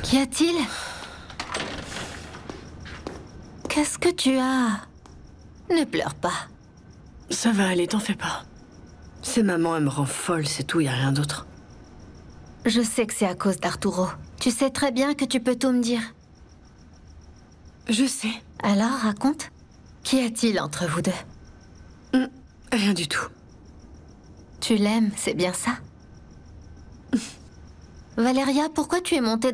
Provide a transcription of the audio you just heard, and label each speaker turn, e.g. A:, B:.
A: Qu'y a-t-il? Qu'est-ce que tu as? Ne pleure pas.
B: Ça va aller, t'en fais pas. C'est maman, elle me rend folle, c'est tout, y a rien d'autre.
A: Je sais que c'est à cause d'Arturo. Tu sais très bien que tu peux tout me dire.
B: Je sais.
A: Alors, raconte. Qu'y a-t-il entre vous deux?
B: Rien du tout.
A: Tu l'aimes, c'est bien ça? Valeria, pourquoi tu es montée